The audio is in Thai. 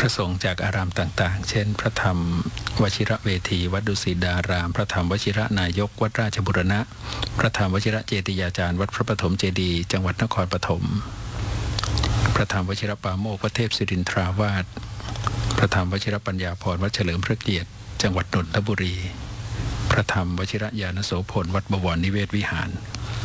ระสงฆ์จากอารามต่างๆเช่นพระธรรมวชิระเวทีวัดดุสิตดารามพระธรรมวชิระนายกวัดราชบุรณะพระธรรมวชิระเจติยาจารย์วัดพระปฐมเจดีย์จังหวัดนครปฐมพระธรรมวชิระปาโมกข์วัดเทพศิรินทราวาสพระธรรมวชิระปัญญาพรวัดเฉลิมพระเกียรติจังหวัดนนทบุรีพระธรรมวชิระญาณโสพลวัดบวรนิเวศวิหาร